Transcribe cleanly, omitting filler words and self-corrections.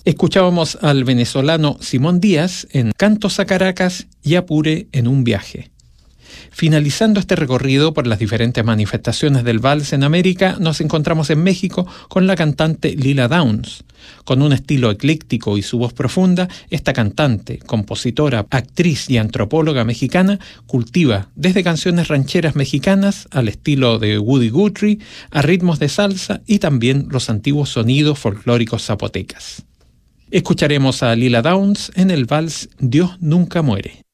Escuchábamos al venezolano Simón Díaz en Cantos a Caracas y Apure en un viaje. Finalizando este recorrido por las diferentes manifestaciones del vals en América, nos encontramos en México con la cantante Lila Downs. Con un estilo ecléctico y su voz profunda, esta cantante, compositora, actriz y antropóloga mexicana cultiva desde canciones rancheras mexicanas al estilo de Woody Guthrie, a ritmos de salsa y también los antiguos sonidos folclóricos zapotecas. Escucharemos a Lila Downs en el vals Dios nunca muere.